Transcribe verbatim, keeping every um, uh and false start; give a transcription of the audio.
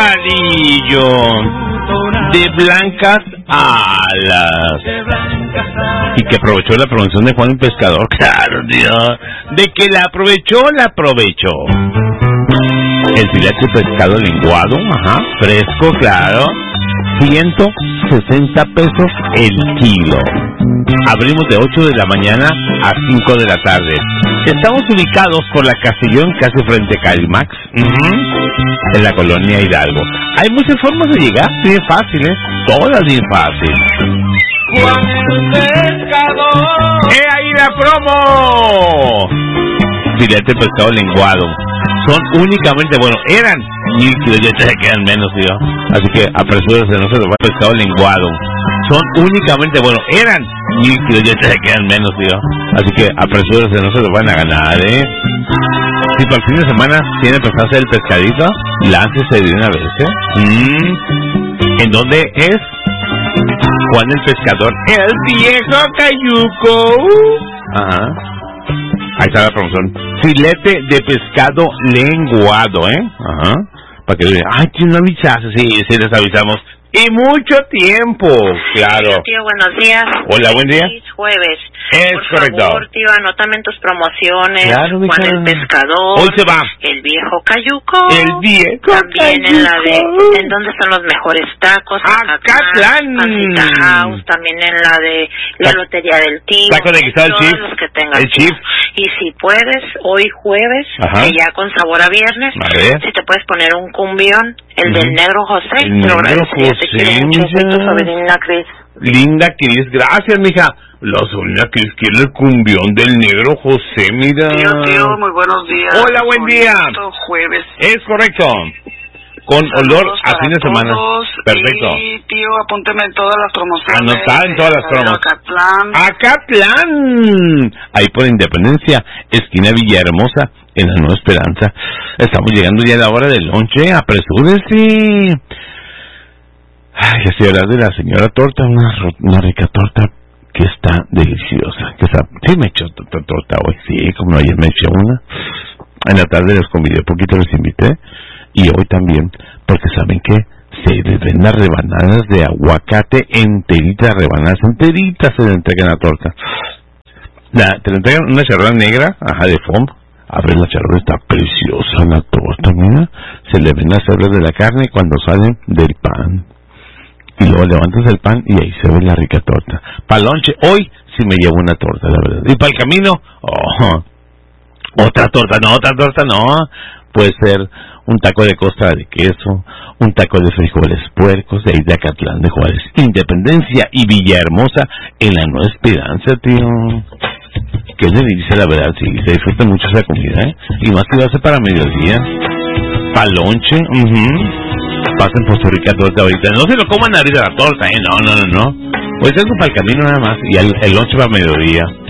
amarillo, de blancas alas. Y que aprovechó la promoción de Juan el Pescador. Claro, Dios. De que la aprovechó, la aprovechó. El filete de pescado lenguado, ajá, fresco, claro. ciento sesenta pesos el kilo. Abrimos de ocho de la mañana a cinco de la tarde. Estamos ubicados por la Castellón, casi frente a Calimax, uh-huh, en la colonia Hidalgo. Hay muchas formas de llegar, bien fácil, ¿eh? Todas bien fácil. Juan el Pescador. ¡Eh, ahí la promo! Filete de pescado lenguado. Son únicamente, bueno, eran mil kilos, ya te quedan menos, tío. Así que apresúrese, no se lo va a pescado lenguado. Son únicamente, bueno, eran mil kilos, ya te quedan menos, tío. Así que apresúrese, no se lo van a ganar, ¿eh? Si para el fin de semana tiene pensado hacer el pescadito, láncese de una vez, ¿eh? Mm. ¿En dónde es? Juan el Pescador, el viejo cayuco. Ajá. Ahí está la promoción. Filete de pescado lenguado, ¿eh? Ajá. Para que digan, ay, ¿quién no avisaste? Sí, sí, les avisamos. Y mucho tiempo, claro. Tío, buenos días. Hola, buen día. Es jueves. Es Por correcto. favor, tío, anótame en tus promociones. Claro, mi Juan cara. el Pescador. Hoy se va. El viejo cayuco. El viejo También cayuco. en la de, ¿en dónde están los mejores tacos? Acatlán. Pancita House. También en la de la Ta- lotería del tío. Taco de guisado, el todos Chief. los que tengas, El tío. Chief. Y si puedes, hoy jueves, Ajá. que ya con sabor a viernes, A ver. si te puedes poner un cumbión, el Ujú. del negro José. El te lo negro agradecería, te quiero José, mucho. Soy tu mija. sobrina Cris. Linda Cris, gracias, mija. La sobrina Cris quiere el cumbión del negro José, mira. Tío, tío, muy buenos días. Hola, buen día. Bonito jueves. Es correcto. Con Saludos olor a para fin de semana. todos. Perfecto. Y, tío, apúnteme en todas las promociones. Anotar en todas las de promos. Acatlán. Acatlán. Ahí por Independencia, esquina Villahermosa, en la Nueva Esperanza. Estamos llegando ya a la hora del lonche. Apresúrese. Ay, así hablar de la señora torta, una, ro- una rica torta que está deliciosa. Que está, sí me echó torta, torta hoy, sí, como ayer me eché una. En la tarde les convidé, poquito les invité. Y hoy también, porque saben que se les ven las rebanadas de aguacate enteritas, rebanadas enteritas se le entregan a la torta. La, te le entregan una charrola negra, ajá, de foam. Abre la charrola, está preciosa la torta, mira. Se le ven las hebras de la carne cuando salen del pan. Y luego levantas el pan y ahí se ve la rica torta. Para el lonche, hoy sí me llevo una torta, la verdad. Y para el camino, oh, otra torta, no, otra torta no. Puede ser un taco de costra de queso, un taco de frijoles puercos, de ahí de Acatlán de Juárez, Independencia y Villahermosa, en la Nueva Esperanza, tío. Que es delicia, la verdad, sí, se disfruta mucho esa comida, ¿eh? Y más que lo hace para mediodía, para lonche, mhm. Pasen por su rica torta ahorita, no se lo coman ahorita la torta, ¿eh? No, no, no, no. Pues eso para el camino nada más, y el, el lonche para mediodía.